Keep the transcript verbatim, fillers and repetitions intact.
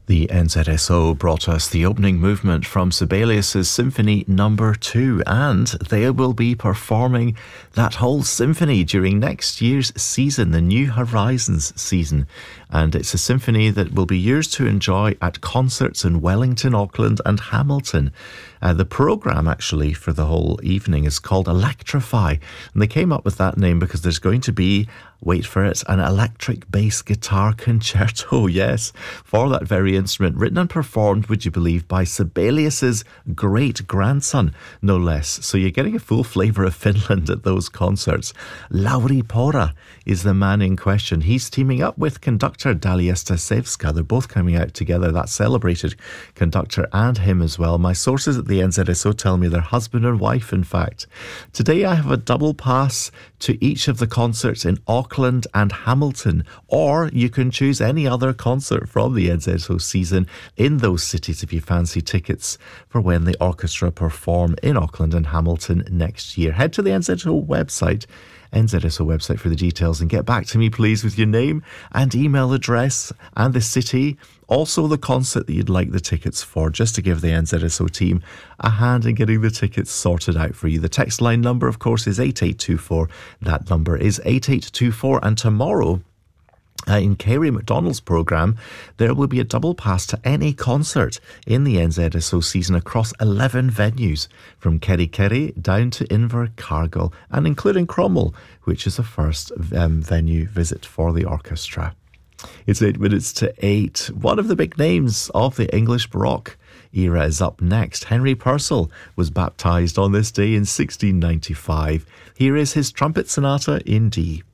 The N Z S O brought us the opening movement from Sibelius's Symphony Number Two, and they will be performing that whole symphony during next year's season, the New Horizons season. And it's a symphony that will be yours to enjoy at concerts in Wellington, Auckland and Hamilton. Uh, the programme actually for the whole evening is called Electrify, and they came up with that name because there's going to be, wait for it, an electric bass guitar concerto, yes, for that very instrument, written and performed, would you believe, by Sibelius's great-grandson, no less. So you're getting a full flavour of Finland at those concerts. Lauri Pora is the man in question. He's teaming up with conductor Dalia Stasevska. They're both coming out together, that celebrated conductor and him as well. My sources at the N Z S O tell me they're husband and wife, in fact. Today I have a double pass to each of the concerts in Auckland and Hamilton, or you can choose any other concert from the N Z S O season in those cities if you fancy tickets for when the orchestra perform in Auckland and Hamilton next year. Head to the N Z S O website, N Z S O website for the details, and get back to me please with your name and email address and the city, also the concert that you'd like the tickets for, just to give the N Z S O team a hand in getting the tickets sorted out for you. The text line number, of course, is eight eight two four. That number is eight eight two four. And tomorrow, Uh, in Kerry McDonald's programme, there will be a double pass to any concert in the N Z S O season across eleven venues, from Kerry Kerry down to Invercargill, and including Cromwell, which is the first um, venue visit for the orchestra. It's eight minutes to eight. One of the big names of the English Baroque era is up next. Henry Purcell was baptised on this day in sixteen ninety-five. Here is his trumpet sonata in D.